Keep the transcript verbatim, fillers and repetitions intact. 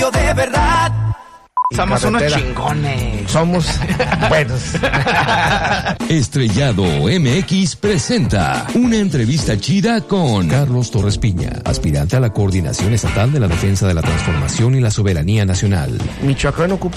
de verdad. Somos unos chingones. Somos buenos. Estrellado M X presenta una entrevista chida con Carlos Torres Piña, aspirante a la Coordinación Estatal de la Defensa de la Transformación y la Soberanía Nacional. Michoacán ocupa